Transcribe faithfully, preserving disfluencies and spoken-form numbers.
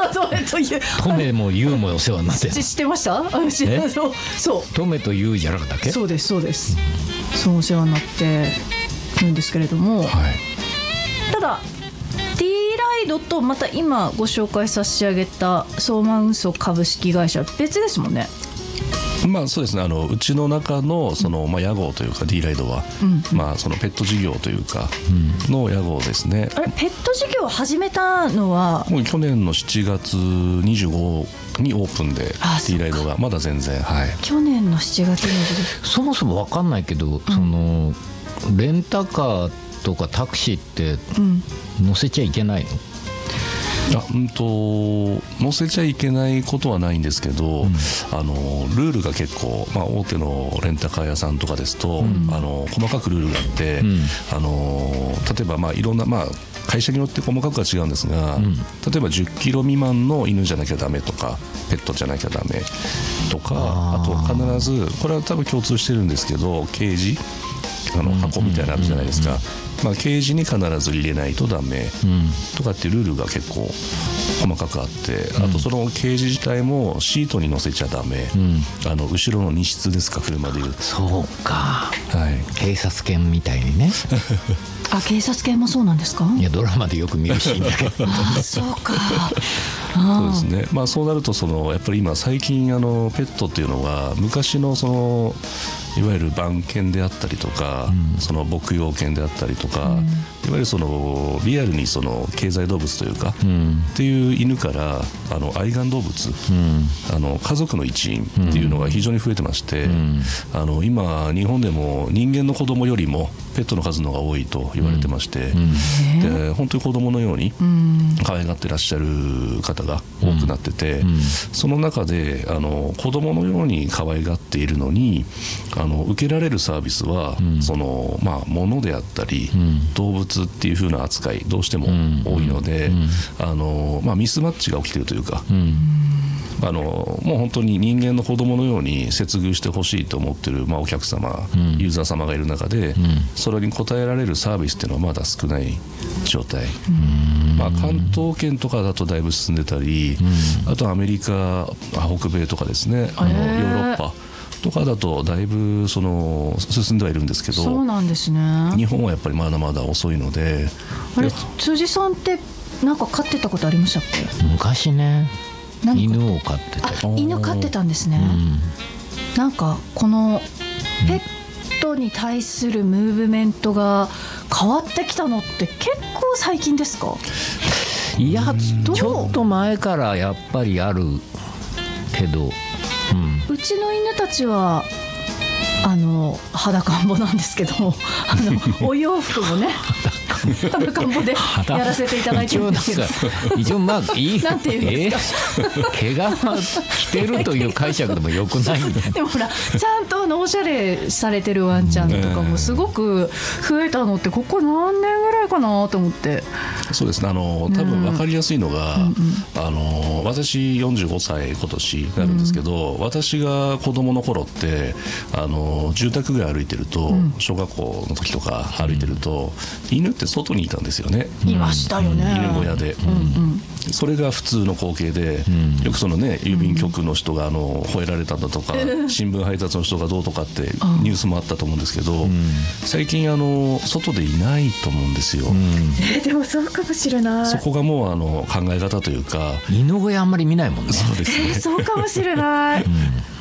トメとユウトメもユウもお世話になってる。 知ってました？ えそうそうトメとユウじゃなかったっけ？ そうですそうです、うん、そうお世話になってるんですけれども、はい、ただ D ライドとまた今ご紹介差し上げた相馬運送株式会社別ですもんね。 まあそうですね、あのうちの中のその、まあ、屋号というか D ライドは、うんうん、まあ、そのペット事業というかの屋号ですね、 うん、あれペット事業を始めたのはもう去年のしちがつにじゅうごにオープンで D ライドがまだ全然、はい、 去年のしちがつにじゅうごそもそも分かんないけど、うん、そのレンタカーとかタクシーって乗せちゃいけないの？ あうんと載せちゃいけないことはないんですけど、うん、あのルールが結構、まあ、大手のレンタカー屋さんとかですと、うん、あの細かくルールがあって、うん、あの例えば、まあ、いろんな、まあ、会社によって細かくは違うんですが、うん、例えばじゅっキロ未満の犬じゃなきゃダメとかペットじゃなきゃダメとか あ, あと必ずこれは多分共通してるんですけどケージあの箱みたいなのあるじゃないですか、うんうんうんまあ、ケージに必ず入れないとダメとかっていうルールが結構細かくあって、うん、あとそのケージ自体もシートに乗せちゃダメ、うん、あの後ろの荷室ですか車でいうと。 そうか、 はい、 警察犬みたいにねあ警察犬もそうなんですか？ いやドラマでよく見るシーンだけどあそうかそうですね、まあ、そうなるとそのやっぱり今最近あのペットっていうのは昔のそのいわゆる番犬であったりとか、うん、その牧羊犬であったりとか、うん、いわゆるそのリアルにその経済動物というか、うん、っていう犬からあの愛玩動物、うん、あの家族の一員っていうのが非常に増えてまして、うん、あの今日本でも人間の子供よりもペットの数の方が多いと言われてまして、うん、で本当に子供のように可愛がってらっしゃる方が多くなってて、うん、その中であの子供のように可愛がっているのにあの受けられるサービスは、うんそのまあ、物であったり、うん、動物っていう風な扱いどうしても多いので、うんあのまあ、ミスマッチが起きているというか、うん、あのもう本当に人間の子供のように接遇してほしいと思っている、まあ、お客様、うん、ユーザー様がいる中で、うん、それに応えられるサービスっていうのはまだ少ない状態、うんまあ、関東圏とかだとだいぶ進んでたり、うん、あとアメリカ北米とかですねあのヨーロッパとかだとだいぶその進んではいるんですけど、 そうなんですね。 日本はやっぱりまだまだ遅いので。 あれ辻さんってなんか飼ってたことありましたっけ？ 昔ね犬を飼ってた。 あ犬飼ってたんですね、うん、なんかこのペットに対するムーブメントが変わってきたのって結構最近ですか？ いやちょっと前からやっぱりあるけど、 うん、うちの犬たちはあの裸んぼなんですけどあのお洋服もね裸んぼでやらせていただいてるんですけど一応まあいいなんていうんですか、 えー、毛が着てるという解釈でもよくないんだよ。 でもほらちゃんとあのおしゃれされてるワンちゃんとかもすごく増えたのってここ何年ぐらいかなと思って。 そうですね、あの多分分かりやすいのが、うん、あの私よんじゅうごさい今年になるんですけど、うん、私が子供の頃ってあの住宅街歩いてると、うん、小学校の時とか歩いてると、うん、犬って外にいたんですよね。 いましたよね、 犬小屋で、うんうん、それが普通の光景で、うん、よくそのね郵便局の人があの吠えられたんだとか、うん、新聞配達の人がどうとかってニュースもあったと思うんですけど、うん、最近あの外でいないと思うんですよ、うんえー、でもそうかもしれない。 そこがもうあの考え方というか、 犬小屋あんまり見ないもんね。 そうですね、 えー、そうかもしれない、うん